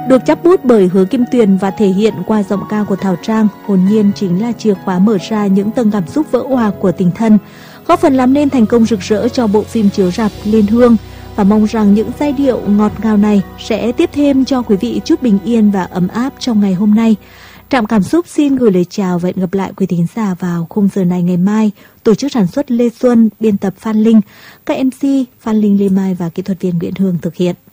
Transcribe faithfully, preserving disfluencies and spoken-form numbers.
Được chắp bút bởi Hứa Kim Tuyền và thể hiện qua giọng ca của Thảo Trang, hồn nhiên chính là chìa khóa mở ra những tầng cảm xúc vỡ òa của tình thân, góp phần làm nên thành công rực rỡ cho bộ phim chiếu rạp Liên Hương. Và mong rằng những giai điệu ngọt ngào này sẽ tiếp thêm cho quý vị chút bình yên và ấm áp trong ngày hôm nay. Trạm Cảm Xúc xin gửi lời chào và hẹn gặp lại quý thính giả vào khung giờ này ngày mai. Tổ chức sản xuất Lê Xuân, biên tập Phan Linh, các em xê Phan Linh, Lê Mai và kỹ thuật viên Nguyễn Hương thực hiện.